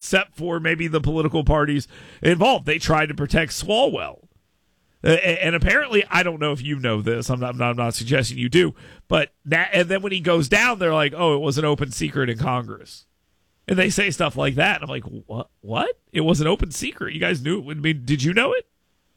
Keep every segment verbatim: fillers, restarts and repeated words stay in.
except for maybe the political parties involved. They tried to protect Swalwell. Uh, and apparently, I don't know if you know this. I'm not, I'm not, I'm not suggesting you do. But that, and then when he goes down, they're like, oh, it was an open secret in Congress. And they say stuff like that. And I'm like, what? What? It was an open secret. You guys knew it. I mean, did you know it?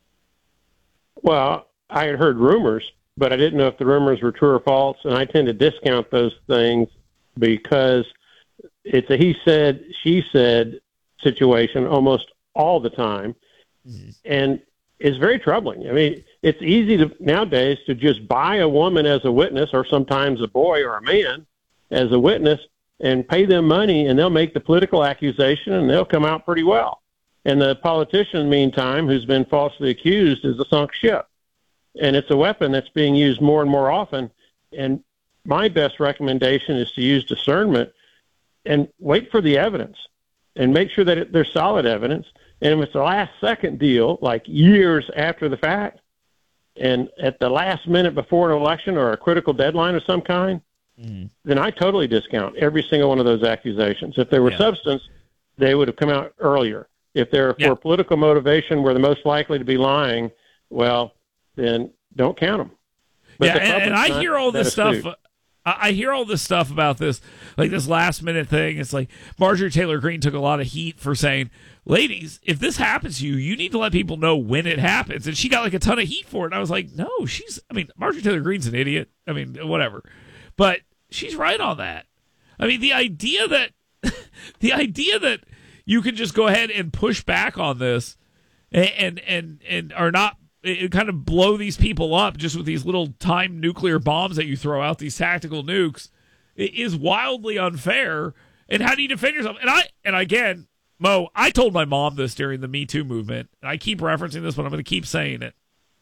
Well, I had heard rumors, but I didn't know if the rumors were true or false. And I tend to discount those things because it's a he said, she said situation almost all the time. Mm-hmm. And it's very troubling. I mean, it's easy to nowadays to just buy a woman as a witness, or sometimes a boy or a man as a witness, and pay them money, and they'll make the political accusation, and they'll come out pretty well. And the politician, meantime, who's been falsely accused, is a sunk ship. And it's a weapon that's being used more and more often. And my best recommendation is to use discernment and wait for the evidence and make sure that it, there's solid evidence. And if it's a last-second deal, like years after the fact, and at the last minute before an election or a critical deadline of some kind, mm-hmm. then I totally discount every single one of those accusations. If they were yeah. substance, they would have come out earlier. If they're yeah. for political motivation, where they're most likely to be lying, well, then don't count them. But yeah, the and, and I hear all this stuff. Uh, I hear all this stuff about this, like this last-minute thing. It's like Marjorie Taylor Greene took a lot of heat for saying, ladies, if this happens to you, you need to let people know when it happens. And she got like a ton of heat for it. And I was like, no, she's, I mean, Marjorie Taylor Greene's an idiot. I mean, whatever. But she's right on that. I mean, the idea that, the idea that you can just go ahead and push back on this and, and, and, and are not, it kind of blow these people up just with these little timed nuclear bombs that you throw out, these tactical nukes, it is wildly unfair. And how do you defend yourself? And I, and again, Mo, I told my mom this during the Me Too movement, and I keep referencing this, but I'm going to keep saying it.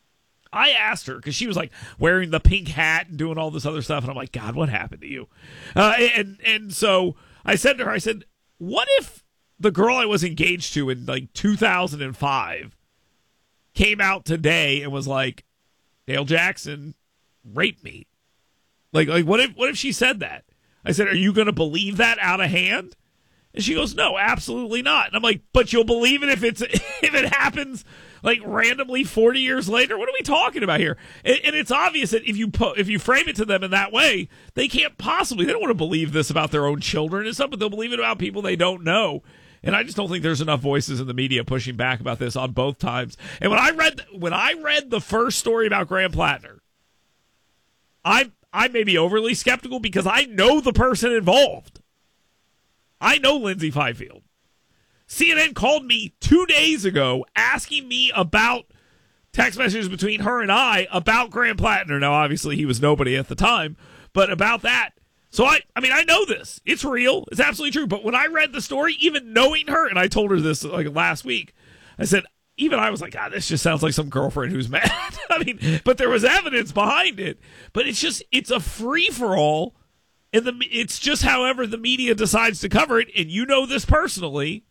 I asked her, because she was like wearing the pink hat and doing all this other stuff, and I'm like, God, what happened to you? Uh, and and so I said to her, I said, what if the girl I was engaged to in like two thousand five came out today and was like, Dale Jackson raped me? Like, like what if what if she said that? I said, are you going to believe that out of hand? And she goes, no, absolutely not. And I'm like, but you'll believe it if it's if it happens like randomly forty years later? What are we talking about here? And, and it's obvious that if you po- if you frame it to them in that way, they can't possibly, they don't want to believe this about their own children and stuff, but they'll believe it about people they don't know. And I just don't think there's enough voices in the media pushing back about this on both times. And when I read when I read the first story about Graham Plattner, I I may be overly skeptical because I know the person involved. I know Lindsay Fifield. C N N called me two days ago asking me about text messages between her and I about Graham Plattner. Now, obviously, he was nobody at the time, but about that. So, I I mean, I know this. It's real. It's absolutely true. But when I read the story, even knowing her, and I told her this like last week, I said, even I was like, God, this just sounds like some girlfriend who's mad. I mean, but there was evidence behind it. But it's just, it's a free-for-all. And the, it's just however the media decides to cover it, and you know this personally.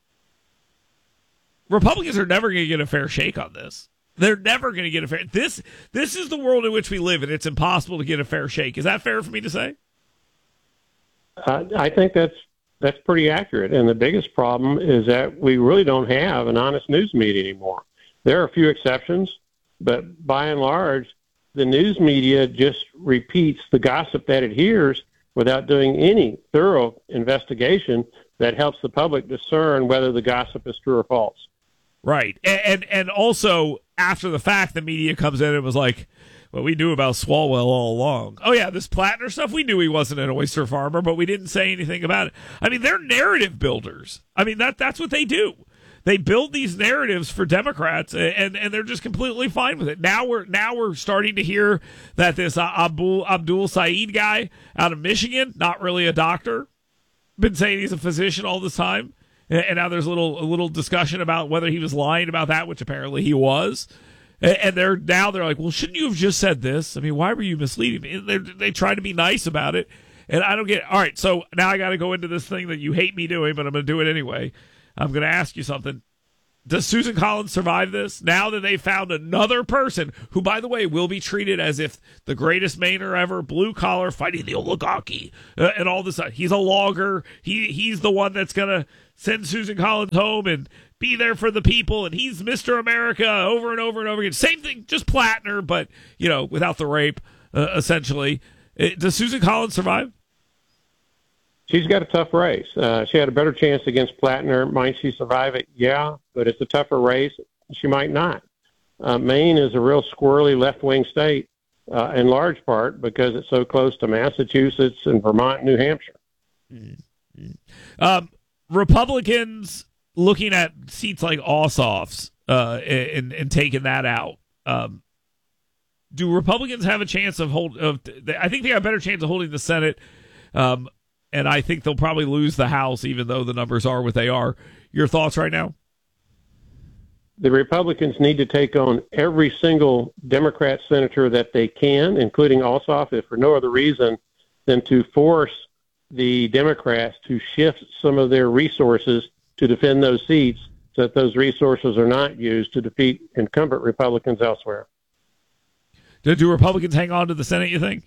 Republicans are never going to get a fair shake on this. They're never going to get a fair... This this is the world in which we live, and it's impossible to get a fair shake. Is that fair for me to say? Uh, I think that's that's pretty accurate. And the biggest problem is that we really don't have an honest news media anymore. There are a few exceptions, but by and large, the news media just repeats the gossip that it hears without doing any thorough investigation that helps the public discern whether the gossip is true or false. Right. And and, and also, after the fact, the media comes in and was like, well, we knew about Swalwell all along. Oh, yeah, this Plattner stuff, we knew he wasn't an oyster farmer, but we didn't say anything about it. I mean, they're narrative builders. I mean, that that's what they do. They build these narratives for Democrats, and, and they're just completely fine with it. Now we're now we're starting to hear that this uh, Abdul Abdul Saeed guy out of Michigan, not really a doctor, been saying he's a physician all this time, and, and now there's a little a little discussion about whether he was lying about that, which apparently he was. And, and they're now they're like, well, shouldn't you have just said this? I mean, why were you misleading me? They they try to be nice about it, and I don't get it. All right, so now I got to go into this thing that you hate me doing, but I'm going to do it anyway. I'm going to ask you something. Does Susan Collins survive this? Now that they found another person who, by the way, will be treated as if the greatest Mainer ever, blue collar, fighting the oligarchy, uh, and all this. Uh, he's a logger. He He's the one that's going to send Susan Collins home and be there for the people, and he's Mister America over and over and over again. Same thing, just Plattner, but, you know, without the rape, uh, essentially. It, does Susan Collins survive? She's got a tough race. Uh, she had a better chance against Plattner. Might she survive it? Yeah, but it's a tougher race. She might not. Uh, Maine is a real squirrely left-wing state, uh, in large part because it's so close to Massachusetts and Vermont and New Hampshire. Mm-hmm. Um, Republicans looking at seats like Ossoff's uh, and, and taking that out. Um, do Republicans have a chance of hold? Of, I think they have a better chance of holding the Senate. Um, And I think they'll probably lose the House, even though the numbers are what they are. Your thoughts right now? The Republicans need to take on every single Democrat senator that they can, including Ossoff, if for no other reason than to force the Democrats to shift some of their resources to defend those seats so that those resources are not used to defeat incumbent Republicans elsewhere. Do, do Republicans hang on to the Senate, you think?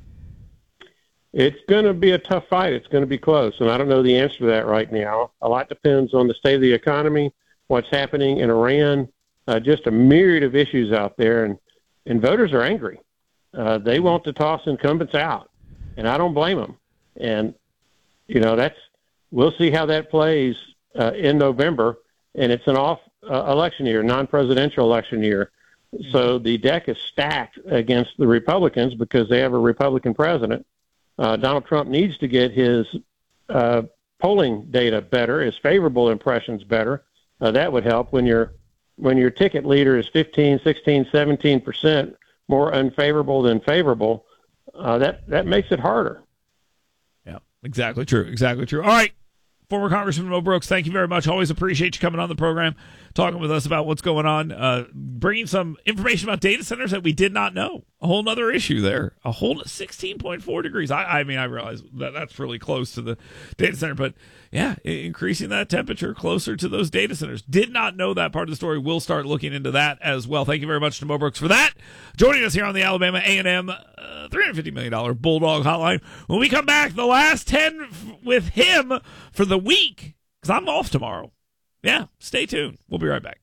It's going to be a tough fight. It's going to be close, and I don't know the answer to that right now. A lot depends on the state of the economy, what's happening in Iran, uh, just a myriad of issues out there, and, and voters are angry. Uh, they want to toss incumbents out, and I don't blame them. And, you know, that's we'll see how that plays uh, in November, and it's an off uh, election year, non-presidential election year. So the deck is stacked against the Republicans because they have a Republican president. Uh, Donald Trump needs to get his uh, polling data better, his favorable impressions better. Uh, that would help when your when your ticket leader is fifteen, sixteen, seventeen percent more unfavorable than favorable. Uh, that that makes it harder. Yeah, exactly true. Exactly true. All right, former Congressman Mo Brooks, thank you very much. Always appreciate you coming on the program, talking with us about what's going on, uh, bringing some information about data centers that we did not know. A whole nother issue there. A whole sixteen point four degrees. I, I mean, I realize that that's really close to the data center, but yeah, increasing that temperature closer to those data centers. Did not know that part of the story. We'll start looking into that as well. Thank you very much to Mo Brooks for that. Joining us here on the Alabama A and M uh, three hundred fifty million dollars Bulldog Hotline. When we come back, the last ten f- with him for the week, because I'm off tomorrow. Yeah, stay tuned. We'll be right back.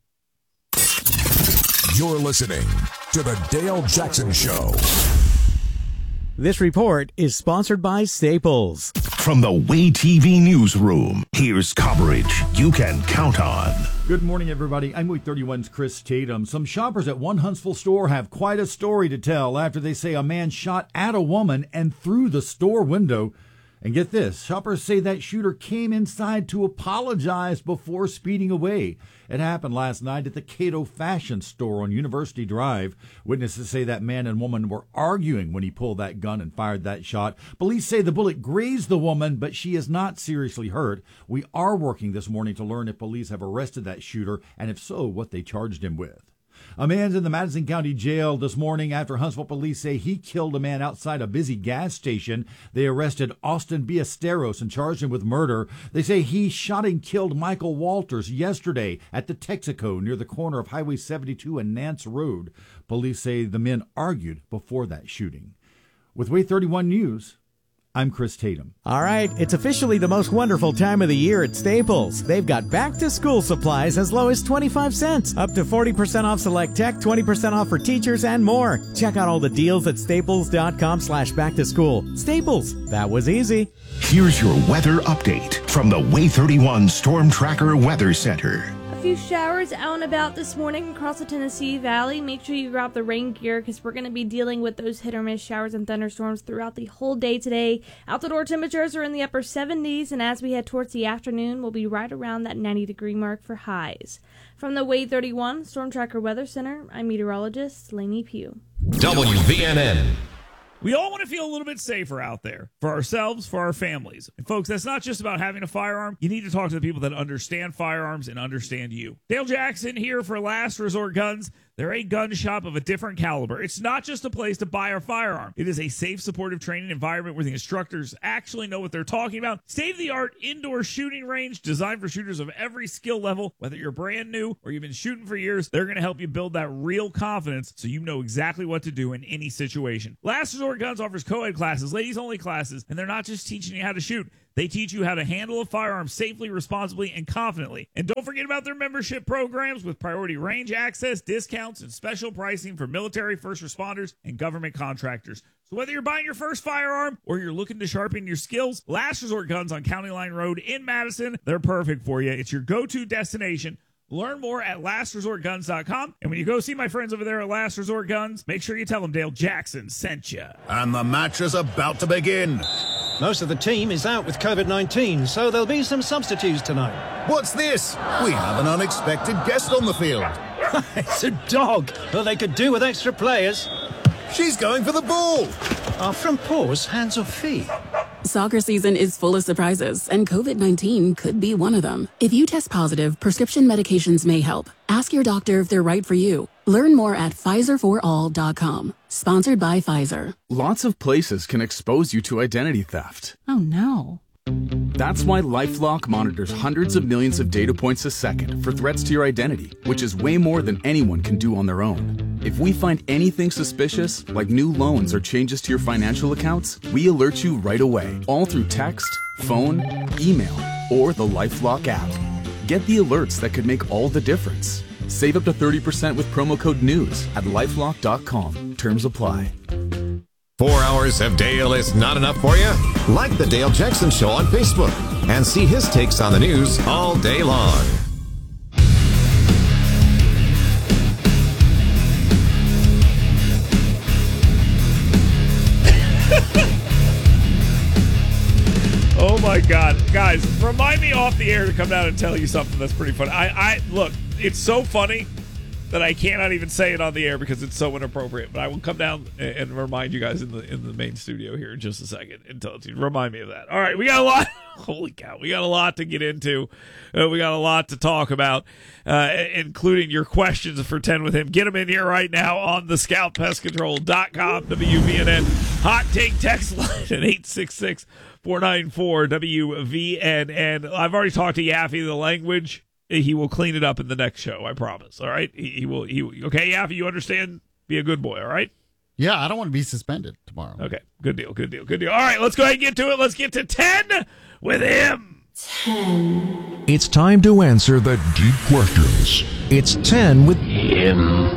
You're listening to the Dale Jackson Show. This report is sponsored by Staples. From the Way T V newsroom, here's coverage you can count on. Good morning, everybody. I'm Way thirty-one's Chris Tatum. Some shoppers at one Huntsville store have quite a story to tell after they say a man shot at a woman and through the store window. And get this, shoppers say that shooter came inside to apologize before speeding away. It happened last night at the Cato Fashion Store on University Drive. Witnesses say that man and woman were arguing when he pulled that gun and fired that shot. Police say the bullet grazed the woman, but she is not seriously hurt. We are working this morning to learn if police have arrested that shooter, and if so, what they charged him with. A man's in the Madison County Jail this morning after Huntsville police say he killed a man outside a busy gas station. They arrested Austin Ballesteros and charged him with murder. They say he shot and killed Michael Walters yesterday at the Texaco near the corner of Highway seventy-two and Nance Road. Police say the men argued before that shooting. With Way thirty-one News, I'm Chris Tatum. All right, it's officially the most wonderful time of the year at Staples. They've got back-to-school supplies as low as twenty-five cents, up to forty percent off select tech, twenty percent off for teachers, and more. Check out all the deals at staples.com slash back-to-school. Staples, that was easy. Here's your weather update from the Way thirty-one Storm Tracker Weather Center. A few showers out and about this morning across the Tennessee Valley. Make sure you grab the rain gear because we're going to be dealing with those hit or miss showers and thunderstorms throughout the whole day today. Out the door temperatures are in the upper seventies, and as we head towards the afternoon, we'll be right around that ninety degree mark for highs. From the Way thirty-one Storm Tracker Weather Center, I'm meteorologist Lainey Pugh. W V N N. We all want to feel a little bit safer out there for ourselves, for our families. And folks, that's not just about having a firearm. You need to talk to the people that understand firearms and understand you. Dale Jackson here for Last Resort Guns. They're a gun shop of a different caliber. It's not just a place to buy a firearm. It is a safe, supportive training environment where the instructors actually know what they're talking about. State-of-the-art indoor shooting range designed for shooters of every skill level. Whether you're brand new or you've been shooting for years, they're going to help you build that real confidence so you know exactly what to do in any situation. Last Resort Guns offers co-ed classes, ladies-only classes, and they're not just teaching you how to shoot. They teach you how to handle a firearm safely, responsibly, and confidently. And don't forget about their membership programs with priority range access, discounts, and special pricing for military, first responders, and government contractors. So whether you're buying your first firearm or you're looking to sharpen your skills, Last Resort Guns on County Line Road in Madison, they're perfect for you. It's your go-to destination. Learn more at last resort guns dot com. And when you go see my friends over there at Last Resort Guns, make sure you tell them Dale Jackson sent you. And the match is about to begin. Most of the team is out with COVID nineteen, so there'll be some substitutes tonight. What's this? We have an unexpected guest on the field. It's a dog. Well, they could do with extra players. She's going for the ball. Are front paws hands or feet? Soccer season is full of surprises, and COVID nineteen could be one of them. If you test positive, prescription medications may help. Ask your doctor if they're right for you. Learn more at Pfizer for all dot com. Sponsored by Pfizer. Lots of places can expose you to identity theft. Oh, no. That's why LifeLock monitors hundreds of millions of data points a second for threats to your identity, which is way more than anyone can do on their own. If we find anything suspicious, like new loans or changes to your financial accounts, we alert you right away, all through text, phone, email, or the LifeLock app. Get the alerts that could make all the difference. Save up to thirty percent with promo code NEWS at lifelock dot com. Terms apply. Four hours of Dale is not enough for you? Like the Dale Jackson Show on Facebook and see his takes on the news all day long. Oh my God, guys! Remind me off the air to come down and tell you something that's pretty funny. I, I look, it's so funny that I cannot even say it on the air because it's so inappropriate. But I will come down and, and remind you guys in the in the main studio here in just a second and tell it to you. Remind me of that. All right, we got a lot. Holy cow, we got a lot to get into. Uh, we got a lot to talk about, uh, including your questions for ten with him. Get them in here right now on the scout pest control dot com, W V N N. Hot take text line at eight six six, four nine four, W V N N. I've already talked to Yaffe. The language, he will clean it up in the next show. I promise. All right. He, he will. He okay. Yaffe, you understand? Be a good boy. All right. Yeah, I don't want to be suspended tomorrow. Okay. Good deal. Good deal. Good deal. All right. Let's go ahead and get to it. Let's get to ten with him. ten. It's time to answer the deep questions. It's ten with him.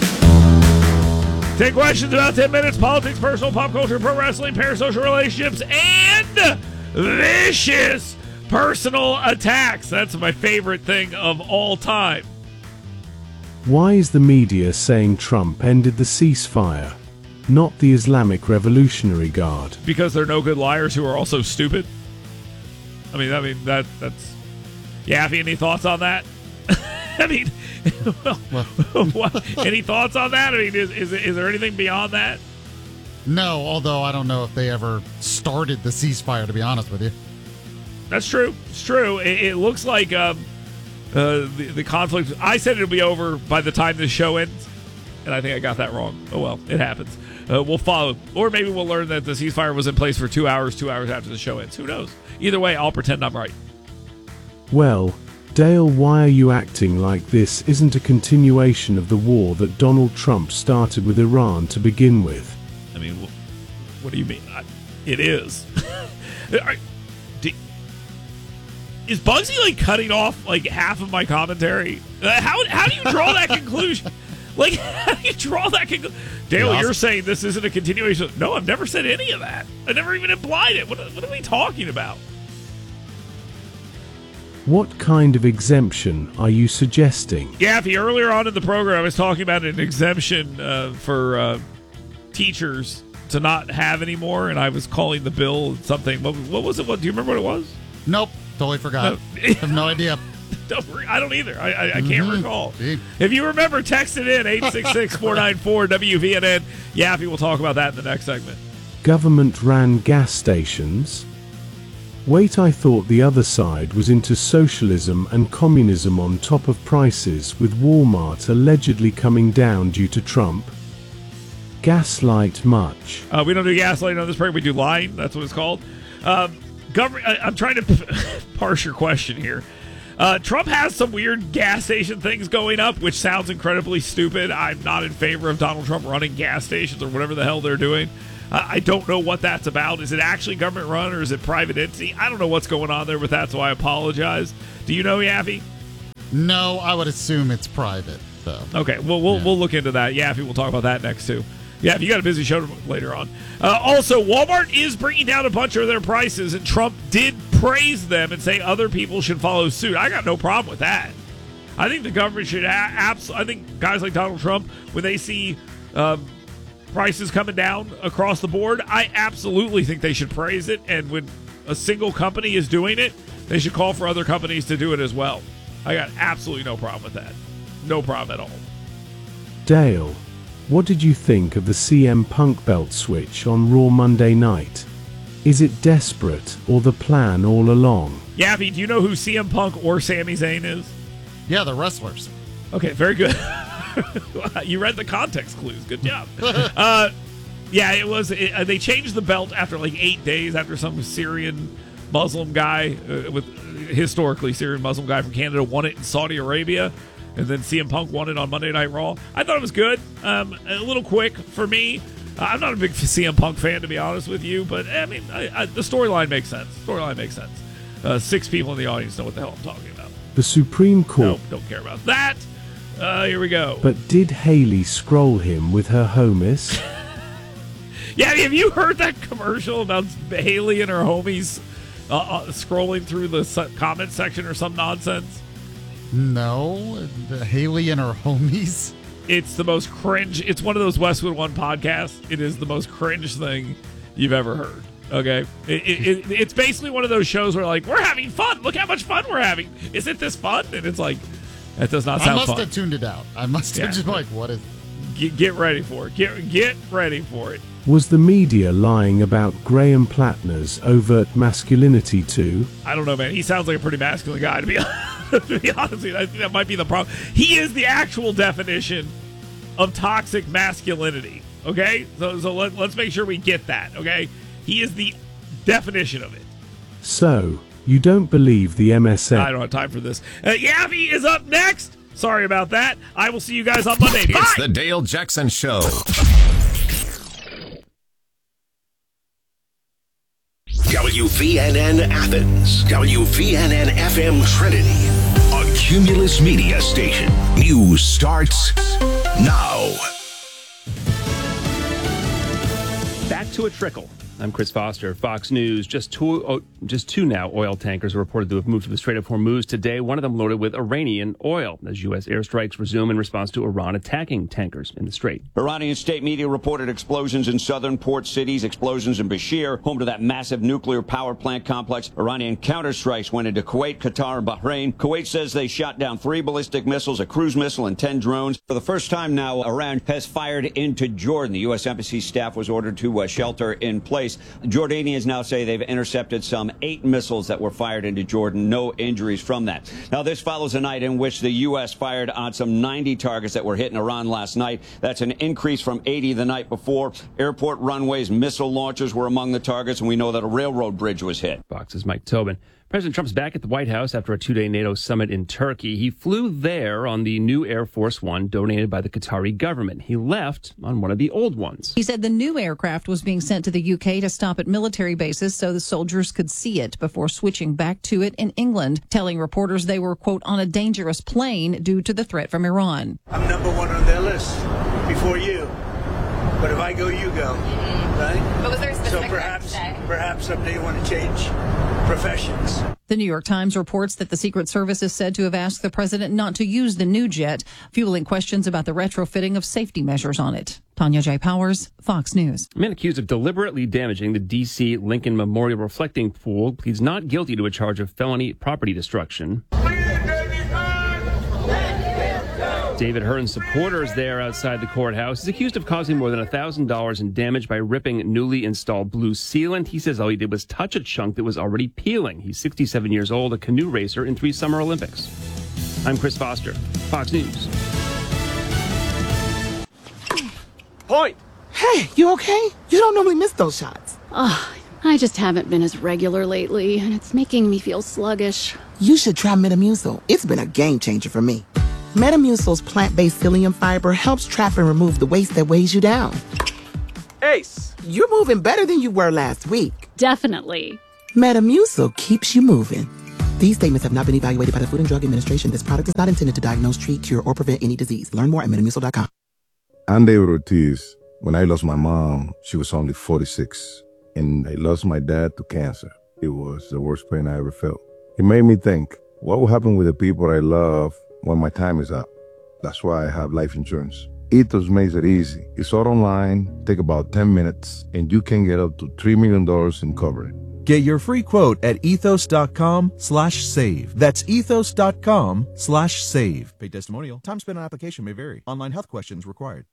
Take questions about ten minutes. Politics, personal, pop culture, pro wrestling, parasocial relationships, and vicious personal attacks. That's my favorite thing of all time. Why is the media saying Trump ended the ceasefire, not the Islamic Revolutionary Guard? Because they're no good liars who are also stupid. I mean, I mean that that's. Yaffe, any thoughts on that? I mean, well, well. what, any thoughts on that? I mean, is, is is there anything beyond that? No, although I don't know if they ever started the ceasefire, to be honest with you. That's true. It's true. It, it looks like um, uh, the, the conflict. I said it'll be over by the time this show ends, and I think I got that wrong. Oh, well, it happens. Uh, we'll follow. Or maybe we'll learn that the ceasefire was in place for two hours, two hours after the show ends. Who knows? Either way, I'll pretend I'm right. Well, Dale, why are you acting like this isn't a continuation of the war that Donald Trump started with Iran to begin with? I mean, what, what do you mean? I, it is. Are, do, is Bugsy like cutting off like half of my commentary? Uh, how how do you draw that conclusion? Like, how do you draw that conclusion? Dale, awesome. You're saying this isn't a continuation. No, I've never said any of that. I never even implied it. What, what are we talking about? What kind of exemption are you suggesting? Yaffe, earlier on in the program, I was talking about an exemption uh, for uh, teachers to not have anymore, and I was calling the bill something. What, what was it? What do you remember what it was? Nope, totally forgot. No. I have no idea. Don't, I don't either. I, I, I can't mm-hmm. recall. Gee. If you remember, text it in eight six six, four nine four, W V N N. Yaffe, we'll talk about that in the next segment. Government-ran gas stations? Wait, I thought the other side was into socialism and communism on top of prices, with Walmart allegedly coming down due to Trump. Gaslight much. Uh, we don't do gaslighting on this program. We do lying. That's what it's called. Um, government. I, I'm trying to parse your question here. Uh, Trump has some weird gas station things going up, which sounds incredibly stupid. I'm not in favor of Donald Trump running gas stations or whatever the hell they're doing. I, I don't know what that's about. Is it actually government run or is it private entity? I don't know what's going on there with that, so I apologize. Do you know, Yaffe? No, I would assume it's private, though. Okay, well, we'll, Yeah. we'll look into that. Yaffe, we'll talk about that next, too. Yeah, if you got a busy show later on. Uh, also, Walmart is bringing down a bunch of their prices, and Trump did praise them and say other people should follow suit. I got no problem with that. I think the government should ha- absolutely. I think guys like Donald Trump, when they see um, prices coming down across the board, I absolutely think they should praise it. And when a single company is doing it, they should call for other companies to do it as well. I got absolutely no problem with that. No problem at all. Dale, what did you think of the C M Punk belt switch on Raw Monday night? Is it desperate or the plan all along? Yaffe, do you know who C M Punk or Sami Zayn is? Yeah, the wrestlers. Okay, very good. You read the context clues. Good job. uh, yeah, it was. It, uh, they changed the belt after like eight days after some Syrian Muslim guy, uh, with historically Syrian Muslim guy from Canada, won it in Saudi Arabia. And then C M Punk won it on Monday Night Raw. I thought it was good. Um, a little quick for me. Uh, I'm not a big C M Punk fan, to be honest with you. But, I mean, I, I, the storyline makes sense. Storyline makes sense. Uh, six people in the audience know what the hell I'm talking about. The Supreme Court. Nope, don't care about that. Uh, here we go. But did Haley scroll him with her homies? Yeah, have you heard that commercial about Haley and her homies uh, uh, scrolling through the su- comment section or some nonsense? No, the Haley and her homies. It's the most cringe. It's one of those Westwood One podcasts. It is the most cringe thing you've ever heard. Okay, it, it, it, it's basically one of those shows where like we're having fun. Look how much fun we're having. Isn't this fun? And it's like that does not sound I must fun. have tuned it out. I must have Yeah. just like, what is? Get, get ready for it. Get get ready for it. Was the media lying about Graham Plattner's overt masculinity too? I don't know, man. He sounds like a pretty masculine guy, to be honest. To be honest with you, I think that might be the problem. He is the actual definition of toxic masculinity. Okay, so so let, let's make sure we get that. Okay, he is the definition of it. So, you don't believe the M S N? I don't have time for this. Uh, Yaffe is up next. Sorry about that. I will see you guys on Monday. It's Bye. the Dale Jackson Show. W V N N Athens, W V N N F M Trinity, a Cumulus Media station. News starts now. Back to a trickle. I'm Chris Foster, Fox News. Just two, oh, just two now oil tankers are reported to have moved to the Strait of Hormuz today, one of them loaded with Iranian oil, as U S airstrikes resume in response to Iran attacking tankers in the Strait. Iranian state media reported explosions in southern port cities, explosions in Bashir, home to that massive nuclear power plant complex. Iranian counterstrikes went into Kuwait, Qatar, and Bahrain. Kuwait says they shot down three ballistic missiles, a cruise missile, and ten drones. For the first time now, Iran has fired into Jordan. The U S Embassy staff was ordered to uh, shelter in place. Jordanians now say they've intercepted some eight missiles that were fired into Jordan. No injuries from that. Now, this follows a night in which the U S fired on some ninety targets that were hit in Iran last night. That's an increase from eighty the night before. Airport runways, missile launchers were among the targets, and we know that a railroad bridge was hit. Fox's Mike Tobin. President Trump's back at the White House after a two-day NATO summit in Turkey. He flew there on the new Air Force One donated by the Qatari government. He left on one of the old ones. He said the new aircraft was being sent to the U K to stop at military bases so the soldiers could see it before switching back to it in England, telling reporters they were, quote, on a dangerous plane due to the threat from Iran. I'm number one on their list before you. But if I go, you go. Right? But was there a specific so perhaps, perhaps someday you want to change professions. The New York Times reports that the Secret Service is said to have asked the president not to use the new jet, fueling questions about the retrofitting of safety measures on it. Tanya J. Powers, Fox News. A man accused of deliberately damaging the D C Lincoln Memorial Reflecting Pool pleads not guilty to a charge of felony property destruction. David Hearn's supporters there outside the courthouse is accused of causing more than one thousand dollars in damage by ripping newly installed blue sealant. He says all he did was touch a chunk that was already peeling. He's sixty-seven years old, a canoe racer in three Summer Olympics. I'm Chris Foster, Fox News. Point! Hey, you okay? You don't normally miss those shots. Oh, I just haven't been as regular lately, and it's making me feel sluggish. You should try Metamucil. It's been a game changer for me. Metamucil's plant-based psyllium fiber helps trap and remove the waste that weighs you down. Ace, You're moving better than you were last week. Definitely. Metamucil keeps you moving. These statements have not been evaluated by the Food and Drug Administration. This product is not intended to diagnose, treat, cure, or prevent any disease. Learn more at metamucil dot com. I'm David Ortiz. When I lost my mom, she was only forty-six. And I lost my dad to cancer. It was the worst pain I ever felt. It made me think, what will happen with the people I love when my time is up? That's why I have life insurance. Ethos makes it easy. It's all online, take about ten minutes, and you can get up to three million dollars in coverage. Get your free quote at ethos.com slash save. That's ethos.com slash save. Paid testimonial. Time spent on application may vary. Online health questions required.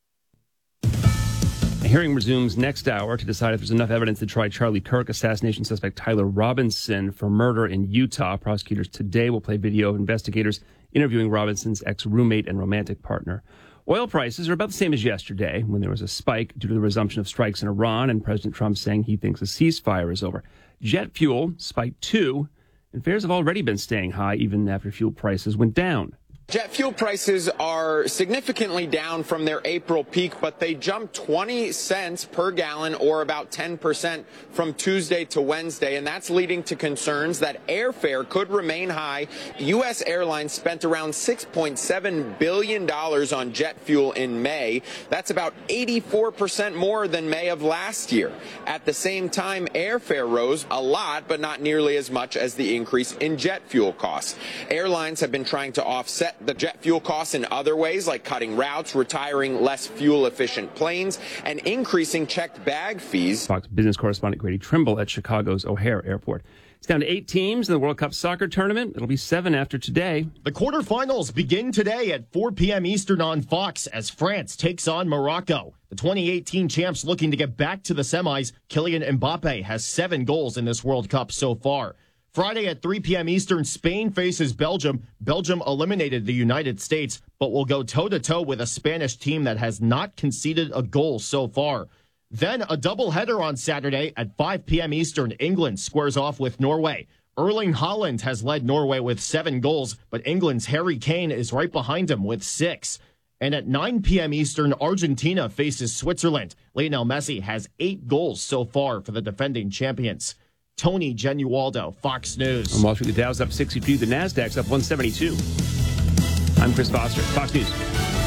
A hearing resumes next hour to decide if there's enough evidence to try Charlie Kirk assassination suspect Tyler Robinson for murder in Utah. Prosecutors today will play video of investigators interviewing Robinson's ex-roommate and romantic partner. Oil prices are about the same as yesterday when there was a spike due to the resumption of strikes in Iran and President Trump saying he thinks a ceasefire is over. Jet fuel spiked too, and fares have already been staying high even after fuel prices went down. Jet fuel prices are significantly down from their April peak, but they jumped twenty cents per gallon, or about ten percent from Tuesday to Wednesday, and that's leading to concerns that airfare could remain high. U S airlines spent around six point seven billion dollars on jet fuel in May. That's about eighty-four percent more than May of last year. At the same time, airfare rose a lot, but not nearly as much as the increase in jet fuel costs. Airlines have been trying to offset the jet fuel costs in other ways, like cutting routes, retiring less fuel-efficient planes, and increasing checked bag fees. Fox Business correspondent Grady Trimble at Chicago's O'Hare Airport. It's down to eight teams in the World Cup soccer tournament. It'll be seven after today. The quarterfinals begin today at four p.m. Eastern on Fox as France takes on Morocco. The twenty eighteen champs looking to get back to the semis. Kylian Mbappe has seven goals in this World Cup so far. Friday at three p.m. Eastern, Spain faces Belgium. Belgium eliminated the United States, but will go toe-to-toe with a Spanish team that has not conceded a goal so far. Then a doubleheader on Saturday at five p.m. Eastern. England squares off with Norway. Erling Haaland has led Norway with seven goals, but England's Harry Kane is right behind him with six. And at nine p.m. Eastern, Argentina faces Switzerland. Lionel Messi has eight goals so far for the defending champions. Tony Genualdo, Fox News. On Wall Street, the Dow's up sixty-two, the Nasdaq's up one seventy-two. I'm Chris Foster, Fox News.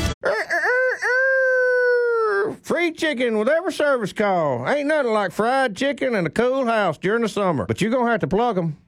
Free chicken with every service call. Ain't nothing like fried chicken in a cool house during the summer. But you're going to have to plug them.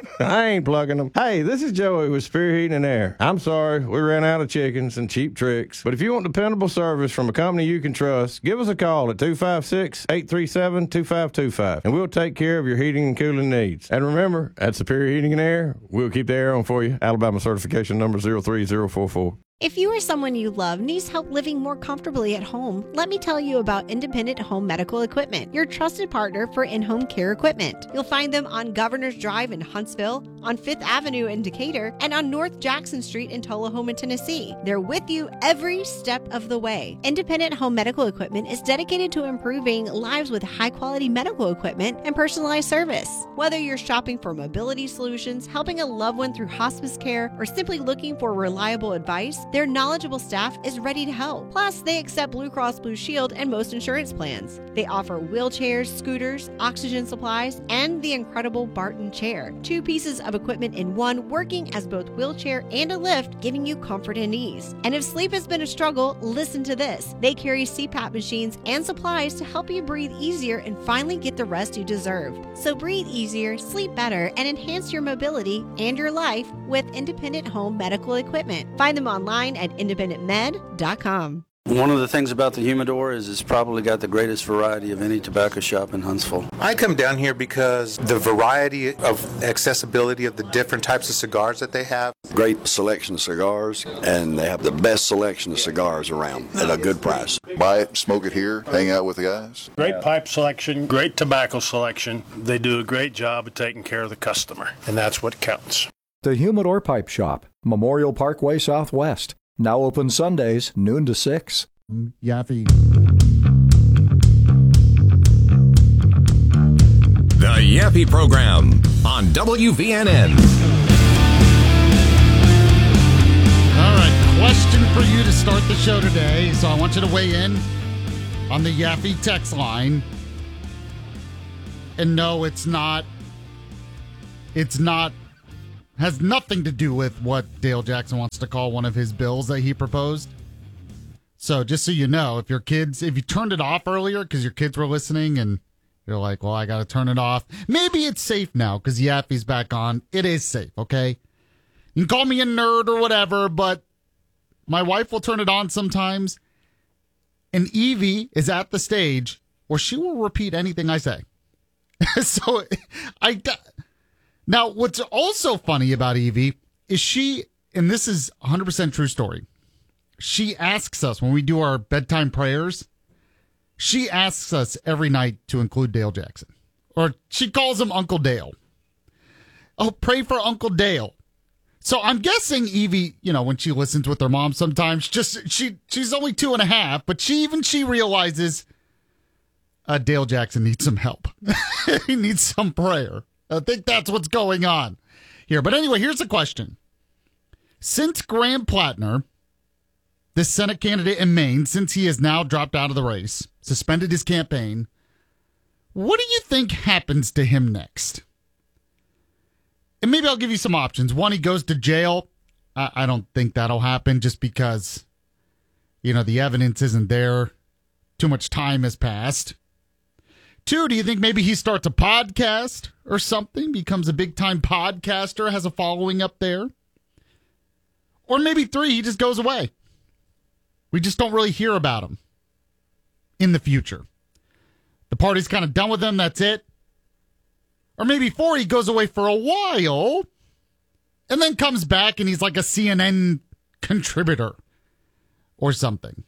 I ain't plugging them. Hey, this is Joey with Spear Heating and Air. I'm sorry, we ran out of chickens and cheap tricks. But if you want dependable service from a company you can trust, give us a call at two five six, eight three seven, two five two five, and we'll take care of your heating and cooling needs. And remember, at Superior Heating and Air, we'll keep the air on for you. Alabama certification number zero three zero four four. If you or someone you love needs help living more comfortably at home, let me tell you about Independent Home Medical Equipment, your trusted partner for in-home care equipment. You'll find them on Governor's Drive in Huntsville, on Fifth Avenue in Decatur, and on North Jackson Street in Tullahoma, Tennessee. They're with you every step of the way. Independent Home Medical Equipment is dedicated to improving lives with high-quality medical equipment and personalized service. Whether you're shopping for mobility solutions, helping a loved one through hospice care, or simply looking for reliable advice, their knowledgeable staff is ready to help. Plus, they accept Blue Cross Blue Shield and most insurance plans. They offer wheelchairs, scooters, oxygen supplies, and the incredible Barton chair. Two pieces of equipment in one, working as both wheelchair and a lift, giving you comfort and ease. And if sleep has been a struggle, listen to this. They carry C PAP machines and supplies to help you breathe easier and finally get the rest you deserve. So breathe easier, sleep better, and enhance your mobility and your life with Independent Home Medical Equipment. Find them online at independent med dot com. One of the things about the Humidor is it's probably got the greatest variety of any tobacco shop in Huntsville. I come down here because the variety of accessibility of the different types of cigars that they have. Great selection of cigars, and they have the best selection of cigars around at a good price. Buy it, smoke it here, hang out with the guys. Great pipe selection, great tobacco selection. They do a great job of taking care of the customer, and that's what counts. The Humidor Pipe Shop, Memorial Parkway Southwest. Now open Sundays, noon to six. Yaffe. The Yaffe Program on W V N N. All right, question for you to start the show today. So I want you to weigh in. on the Yaffe text line. And no, it's not. It's not. Has nothing to do with what Dale Jackson wants to call one of his bills that he proposed. So just so you know, if your kids, if you turned it off earlier because your kids were listening and you're like, well, I got to turn it off. Maybe it's safe now because Yaffe's back on. It is safe, okay? You can call me a nerd or whatever, but my wife will turn it on sometimes. And Evie is at the stage where she will repeat anything I say. so I now what's also funny about Evie is she, and this is one hundred percent true story. She asks us when we do our bedtime prayers, she asks us every night to include Dale Jackson. Or she calls him Uncle Dale. Oh, pray for Uncle Dale. So I'm guessing Evie, you know, when she listens with her mom sometimes, just she she's only two and a half, but she even she realizes uh, Dale Jackson needs some help. He needs some prayer. I think that's what's going on here. But anyway, here's the question. Since Graham Plattner, the Senate candidate in Maine, since he has now dropped out of the race, suspended his campaign, what do you think happens to him next? And maybe I'll give you some options. One, he goes to jail. I, I don't think that'll happen just because, you know, the evidence isn't there. Too much time has passed. Two, do you think maybe he starts a podcast or something, becomes a big-time podcaster, has a following up there? Or maybe three, he just goes away. We just don't really hear about him in the future. The party's kind of done with him, that's it. Or maybe four, he goes away for a while and then comes back and he's like a C N N contributor or something.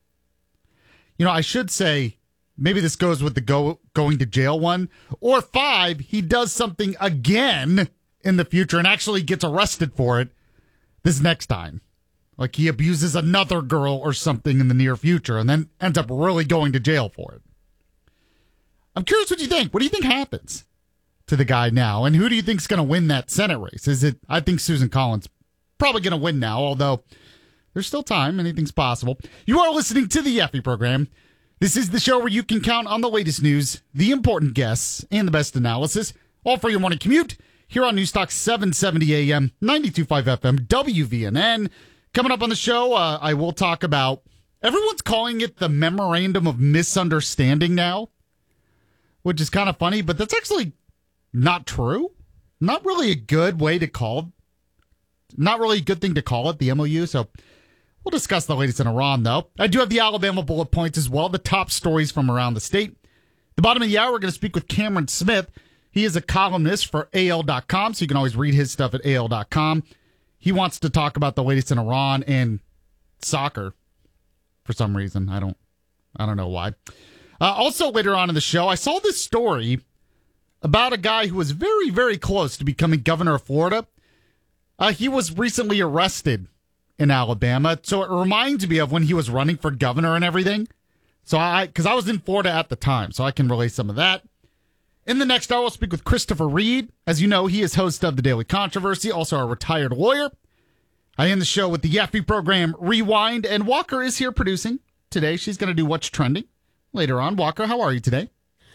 You know, I should say, maybe this goes with the go going to jail one. Or five, he does something again in the future and actually gets arrested for it this next time. Like he abuses another girl or something in the near future and then ends up really going to jail for it. I'm curious what you think. What do you think happens to the guy now? And who do you think is going to win that Senate race? Is it, I think Susan Collins probably going to win now, although there's still time. Anything's possible. You are listening to the Yaffe program. This is the show where you can count on the latest news, the important guests, and the best analysis, all for your morning commute here on Newstalk seven seventy A M, ninety-two point five F M, W V N N. Coming up on the show, uh, I will talk about, everyone's calling it the Memorandum of Misunderstanding now, which is kind of funny, but that's actually not true. Not really a good way to call, not really a good thing to call it, the M O U, so we'll discuss the latest in Iran, though. I do have the Alabama bullet points as well, the top stories from around the state. The bottom of the hour, we're going to speak with Cameron Smith. He is a columnist for A L dot com, so you can always read his stuff at A L dot com. He wants to talk about the latest in Iran and soccer for some reason. I don't I don't know why. Uh, also, later on in the show, I saw this story about a guy who was very, very close to becoming governor of Florida. Uh, he was recently arrested in Alabama, so it reminds me of when he was running for governor and everything. So I, because I was in Florida at the time, so I can relay some of that. In the next hour, we'll speak with Christopher Reed. As you know, he is host of The Daily Controversy, also a retired lawyer. I end the show with the Yaffe program Rewind, and Walker is here producing today. She's going to do What's Trending later on. Walker, how are you today?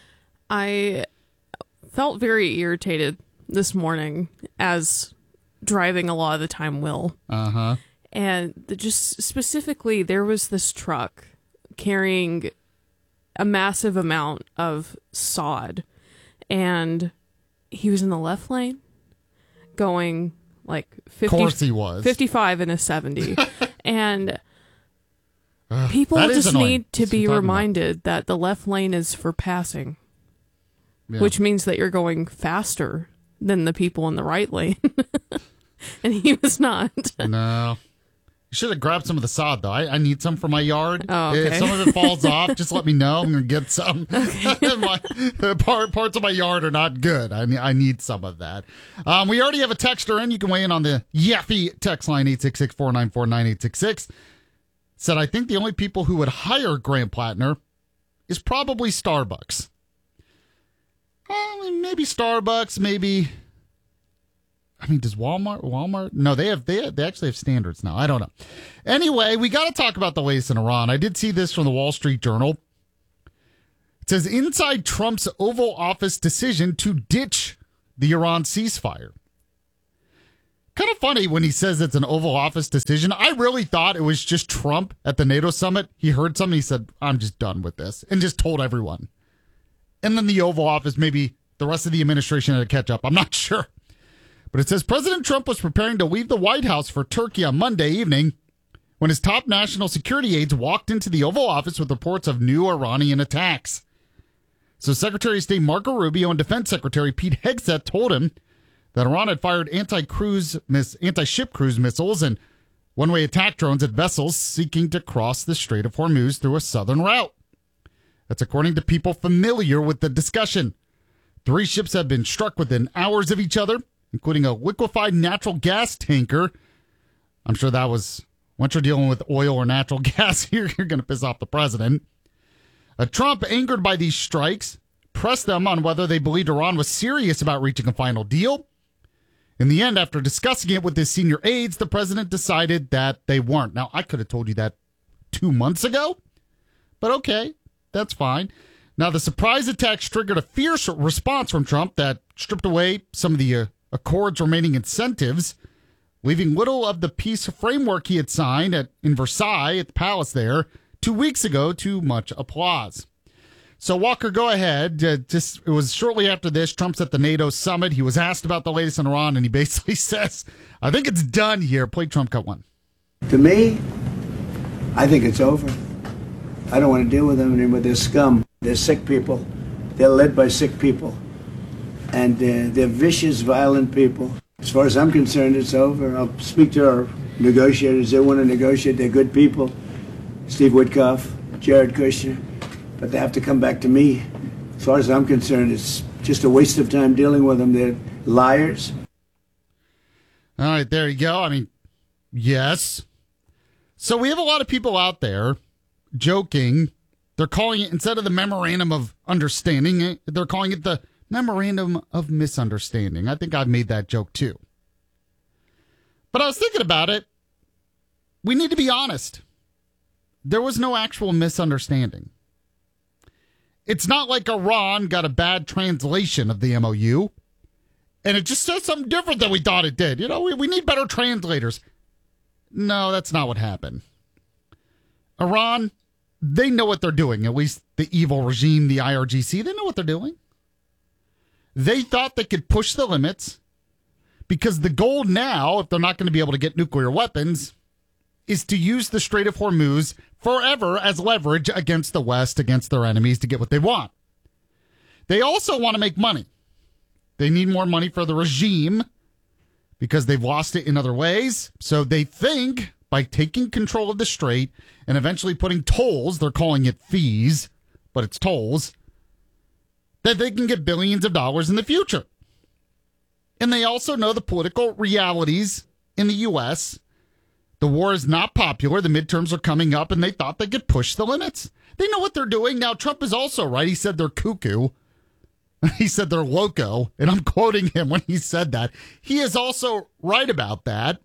I felt very irritated this morning, as driving a lot of the time will. Uh-huh. And the, just specifically, there was this truck carrying a massive amount of sod. And he was in the left lane going like fifty, of course he was. fifty-five and a seventy. And Ugh, people just annoying. need to What's be he talking reminded about? that the left lane is for passing, Yeah. which means that you're going faster than the people in the right lane. And he was not. No. You should have grabbed some of the sod, though. I, I need some for my yard. Oh, okay. If some of it falls off, just let me know. I'm going to get some. Okay. my, the part, parts of my yard are not good. I, I need some of that. Um, we already have a texter in. You can weigh in on the Yaffe text line, eight six six, four nine four, nine eight six six. Said, I think the only people who would hire Graham Plattner is probably Starbucks. Uh, maybe Starbucks, maybe... I mean, does Walmart, Walmart? No, they have, they have, they actually have standards now. I don't know. Anyway, we got to talk about the latest in Iran. I did see this from the Wall Street Journal. It says inside Trump's Oval Office decision to ditch the Iran ceasefire. Kind of funny when he says it's an Oval Office decision. I really thought it was just Trump at the NATO summit. He heard something. He said, I'm just done with this, and just told everyone. And then the Oval Office, maybe the rest of the administration had to catch up. I'm not sure. But it says President Trump was preparing to leave the White House for Turkey on Monday evening when his top national security aides walked into the Oval Office with reports of new Iranian attacks. So Secretary of State Marco Rubio and Defense Secretary Pete Hegseth told him that Iran had fired anti-cruise, miss, anti-ship cruise missiles and one-way attack drones at vessels seeking to cross the Strait of Hormuz through a southern route. That's according to people familiar with the discussion. Three ships have been struck within hours of each other, including a liquefied natural gas tanker. I'm sure that was, once you're dealing with oil or natural gas, you're, you're going to piss off the president. Uh, Trump, angered by these strikes, pressed them on whether they believed Iran was serious about reaching a final deal. In the end, after discussing it with his senior aides, the president decided that they weren't. Now, I could have told you that two months ago, but okay, that's fine. Now, the surprise attacks triggered a fierce response from Trump that stripped away some of the uh, accord's remaining incentives, leaving little of the peace framework he had signed at, in Versailles at the palace there two weeks ago to much applause. So, Walker, go ahead. Uh, just it was shortly after this, Trump's at the NATO summit. He was asked about the latest in Iran, and he basically says, I think it's done here. Play Trump cut one. To me, I think it's over. I don't want to deal with them anymore. They're scum. They're sick people. They're led by sick people. And uh, they're vicious, violent people. As far as I'm concerned, it's over. I'll speak to our negotiators. They want to negotiate. They're good people. Steve Witkoff, Jared Kushner. But they have to come back to me. As far as I'm concerned, it's just a waste of time dealing with them. They're liars. All right, there you go. I mean, yes. So we have a lot of people out there joking. They're calling it, instead of the memorandum of understanding, they're calling it the memorandum of misunderstanding. I think I've made that joke too. But I was thinking about it. We need to be honest. There was no actual misunderstanding. It's not like Iran got a bad translation of the M O U, and it just says something different than we thought it did. You know, we, we need better translators. No, that's not what happened. Iran, they know what they're doing, at least the evil regime, the I R G C, they know what they're doing. They thought they could push the limits because the goal now, if they're not going to be able to get nuclear weapons, is to use the Strait of Hormuz forever as leverage against the West, against their enemies, to get what they want. They also want to make money. They need more money for the regime because they've lost it in other ways. So they think by taking control of the strait and eventually putting tolls, they're calling it fees, but it's tolls, that they can get billions of dollars in the future. And they also know the political realities in the U S. The war is not popular. The midterms are coming up, and they thought they could push the limits. They know what they're doing. Now, Trump is also right. He said they're cuckoo. He said they're loco, and I'm quoting him when he said that. He is also right about that.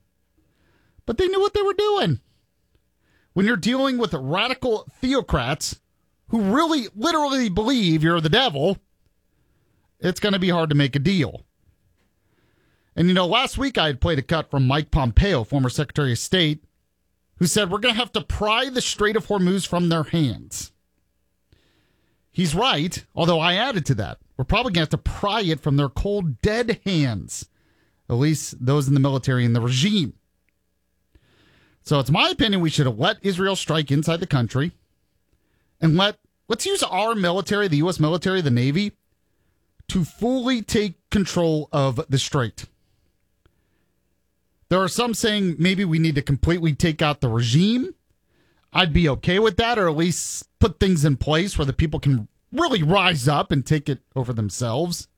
But they knew what they were doing. When you're dealing with radical theocrats who really, literally believe you're the devil, it's going to be hard to make a deal. And, you know, last week I had played a cut from Mike Pompeo, former Secretary of State, who said we're going to have to pry the Strait of Hormuz from their hands. He's right, although I added to that. We're probably going to have to pry it from their cold, dead hands, at least those in the military and the regime. So it's my opinion we should have let Israel strike inside the country and let, let's use our military, the U S military, the Navy, to fully take control of the strait. There are some saying maybe we need to completely take out the regime. I'd be okay with that, or at least put things in place where the people can really rise up and take it over themselves.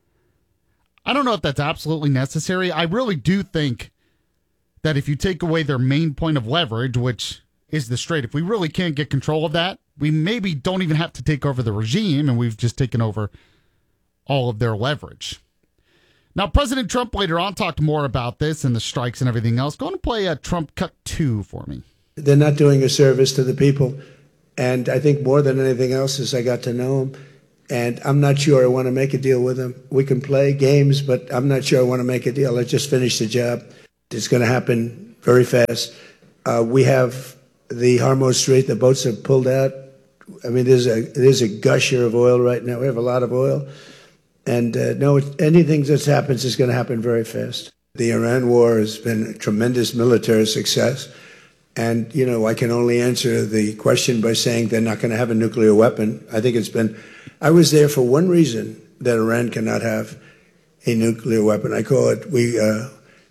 I don't know if that's absolutely necessary. I really do think that if you take away their main point of leverage, which is the strait, if we really can't get control of that, we maybe don't even have to take over the regime, and we've just taken over all of their leverage. Now, President Trump later on talked more about this and the strikes and everything else. Go and play a Trump cut two for me. They're not doing a service to the people. And I think more than anything else is I got to know him. And I'm not sure I want to make a deal with him. We can play games, but I'm not sure I want to make a deal. I just finished the job. It's going to happen very fast. Uh, we have the Hormuz Strait. The boats have pulled out. I mean, there's a there's a gusher of oil right now. We have a lot of oil. And uh, no, anything that happens is going to happen very fast. The Iran war has been a tremendous military success. And, you know, I can only answer the question by saying they're not going to have a nuclear weapon. I think it's been, I was there for one reason, that Iran cannot have a nuclear weapon. I call it, we uh,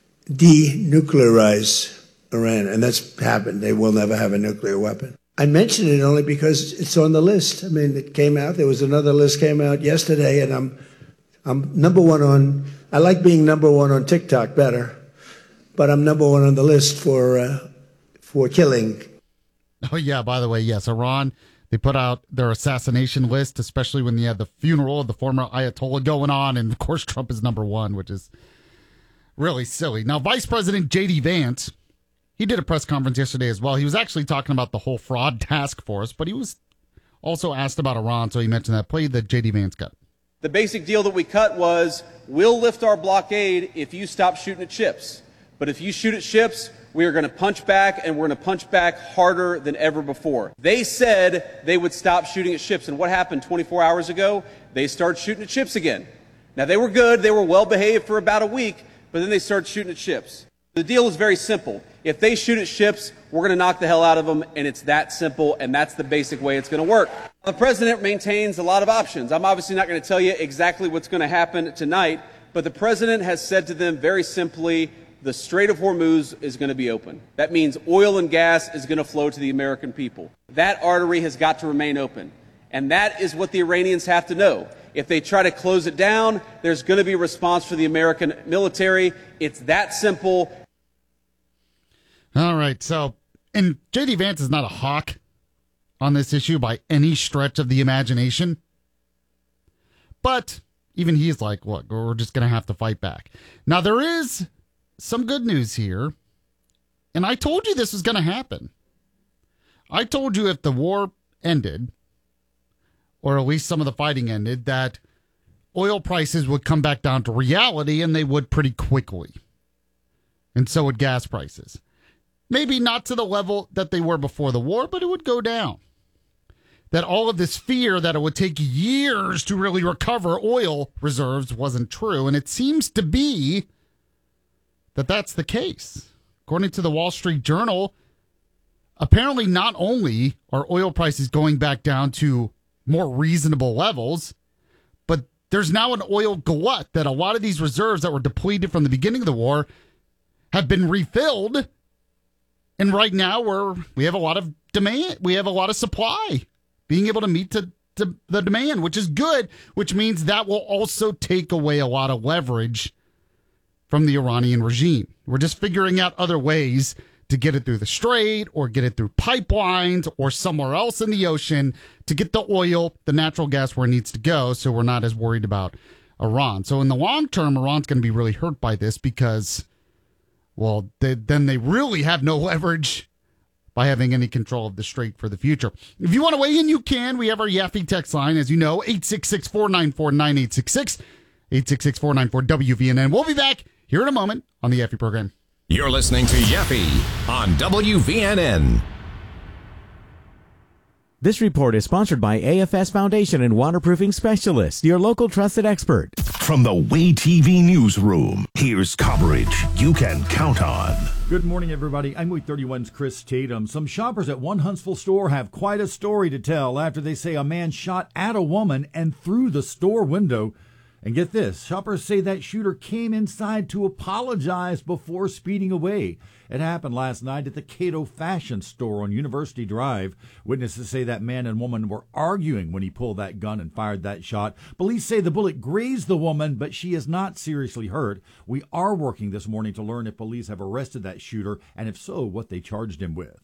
denuclearize Iran, and that's happened. They will never have a nuclear weapon. I mention it only because it's on the list. I mean, it came out. There was another list came out yesterday, and I'm, I'm number one on, I like being number one on TikTok better, but I'm number one on the list for, uh, for killing. Oh, yeah, by the way, yes, Iran, they put out their assassination list, especially when they had the funeral of the former Ayatollah going on, and of course Trump is number one, which is really silly. Now, Vice President J D Vance, he did a press conference yesterday as well. He was actually talking about the whole fraud task force, but he was also asked about Iran, so he mentioned that. Play the J D Vance cut. The basic deal that we cut was, we'll lift our blockade if you stop shooting at ships. But if you shoot at ships, we are going to punch back, and we're going to punch back harder than ever before. They said they would stop shooting at ships, and what happened twenty-four hours ago? They started shooting at ships again. Now, they were good. They were well-behaved for about a week, but then they started shooting at ships. The deal is very simple. If they shoot at ships, we're going to knock the hell out of them, and it's that simple, and that's the basic way it's going to work. The president maintains a lot of options. I'm obviously not going to tell you exactly what's going to happen tonight, but the president has said to them very simply, the Strait of Hormuz is going to be open. That means oil and gas is going to flow to the American people. That artery has got to remain open. And that is what the Iranians have to know. If they try to close it down, there's going to be a response for the American military. It's that simple. All right. So, and J D Vance is not a hawk on this issue by any stretch of the imagination. But even he's like, look, we're just going to have to fight back. Now, there is some good news here, and I told you this was going to happen. I told you if the war ended, or at least some of the fighting ended, that oil prices would come back down to reality, and they would pretty quickly. And so would gas prices. Maybe not to the level that they were before the war, but it would go down. That all of this fear that it would take years to really recover oil reserves wasn't true, and it seems to be that that's the case. According to the Wall Street Journal, apparently not only are oil prices going back down to more reasonable levels, but there's now an oil glut that a lot of these reserves that were depleted from the beginning of the war have been refilled. And right now we're, we have a lot of demand. We have a lot of supply being able to meet to, to the demand, which is good, which means that will also take away a lot of leverage from the Iranian regime. We're just figuring out other ways to get it through the strait or get it through pipelines or somewhere else in the ocean to get the oil, the natural gas where it needs to go, so we're not as worried about Iran. So in the long term, Iran's going to be really hurt by this because, well, they, then they really have no leverage by having any control of the strait for the future. If you want to weigh in, you can. We have our Yaffe text line, as you know, eight six six, four nine four, nine eight six six, eight six six, four nine four, W V N N. We'll be back here in a moment on the Yaffe program. You're listening to Yaffe on W V N N. This report is sponsored by A F S Foundation and Waterproofing Specialists, your local trusted expert. From the Way T V newsroom, here's coverage you can count on. Good morning, everybody. I'm Week thirty-one's Chris Tatum. Some shoppers at one Huntsville store have quite a story to tell after they say a man shot at a woman and through the store window. And get this, shoppers say that shooter came inside to apologize before speeding away. It happened last night at the Cato Fashion Store on University Drive. Witnesses say that man and woman were arguing when he pulled that gun and fired that shot. Police say the bullet grazed the woman, but she is not seriously hurt. We are working this morning to learn if police have arrested that shooter, and if so, what they charged him with.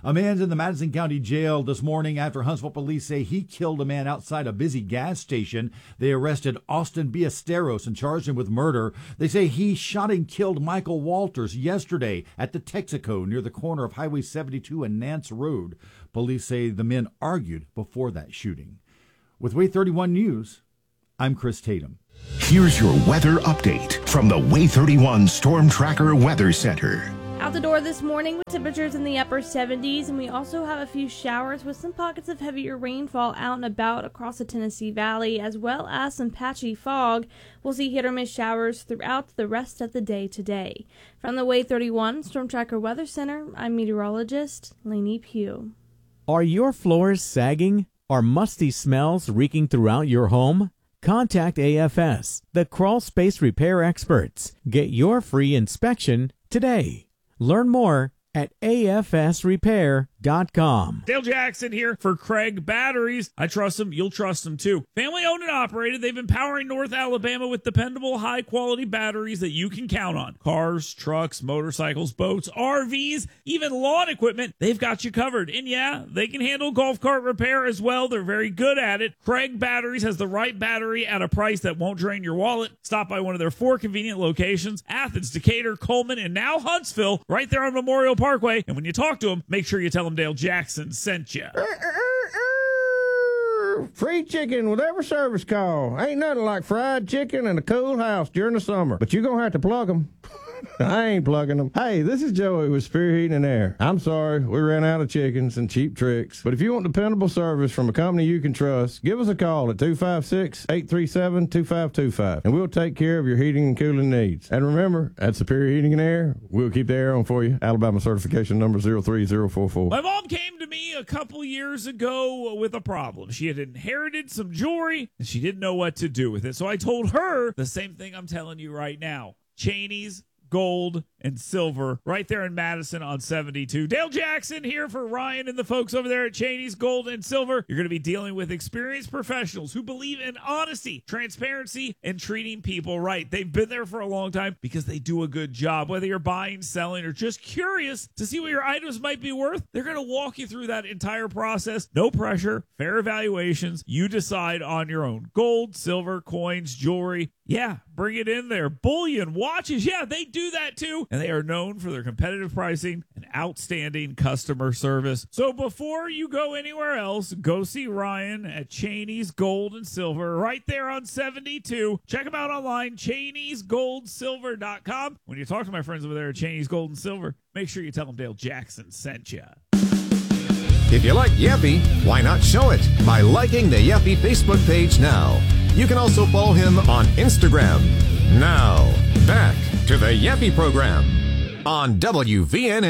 A man's in the Madison County Jail this morning after Huntsville police say he killed a man outside a busy gas station. They arrested Austin Ballesteros and charged him with murder. They say he shot and killed Michael Walters yesterday at the Texaco near the corner of Highway seventy-two and Nance Road. Police say the men argued before that shooting. With Way thirty-one News, I'm Chris Tatum. Here's your weather update from the Way thirty-one Storm Tracker Weather Center. Out the door this morning with temperatures in the upper seventies, and we also have a few showers with some pockets of heavier rainfall out and about across the Tennessee Valley, as well as some patchy fog. We'll see hit or miss showers throughout the rest of the day today. From the Way thirty-one Storm Tracker Weather Center, I'm meteorologist Lainey Pugh. Are your floors sagging? Are musty smells reeking throughout your home? Contact A F S, the crawl space repair experts. Get your free inspection today. Learn more at A F S repair dot com. Dale Jackson here for Craig Batteries. I trust them. You'll trust them too. Family owned and operated. They've been powering North Alabama with dependable, high quality batteries that you can count on. Cars, trucks, motorcycles, boats, R Vs, even lawn equipment. They've got you covered. And yeah, they can handle golf cart repair as well. They're very good at it. Craig Batteries has the right battery at a price that won't drain your wallet. Stop by one of their four convenient locations: Athens, Decatur, Coleman, and now Huntsville, right there on Memorial Parkway. And when you talk to them, make sure you tell them Dale Jackson sent you. Free chicken with every service call. Ain't nothing like fried chicken in a cool house during the summer. But you're going to have to plug them. I ain't plugging them. Hey, this is Joey with Spirit Heating and Air. I'm sorry, we ran out of chickens and cheap tricks. But if you want dependable service from a company you can trust, give us a call at two five six, eight three seven, two five two five, and we'll take care of your heating and cooling needs. And remember, at Superior Heating and Air, we'll keep the air on for you. Alabama certification number zero three zero four four. My mom came to me a couple years ago with a problem. She had inherited some jewelry, and she didn't know what to do with it. So I told her the same thing I'm telling you right now. Cheney's Gold and Silver, right there in Madison on seventy-two. Dale Jackson here for Ryan and the folks over there at Cheney's Gold and Silver. You're going to be dealing with experienced professionals who believe in honesty, transparency, and treating people right. They've been there for a long time because they do a good job. Whether you're buying, selling, or just curious to see what your items might be worth, they're going to walk you through that entire process. No pressure, fair evaluations. You decide on your own. Gold, silver, coins, jewelry. Yeah, bring it in there. Bullion, watches. Yeah, they do that too. And they are known for their competitive pricing and outstanding customer service. So before you go anywhere else, go see Ryan at Cheney's Gold and Silver right there on seventy-two. Check them out online, Cheneys Gold Silver dot com. When you talk to my friends over there at Cheney's Gold and Silver, make sure you tell them Dale Jackson sent you. If you like Yeffy, why not show it by liking the Yeffy Facebook page now? You can also follow him on Instagram. Now, back to the Yeffy program on W V N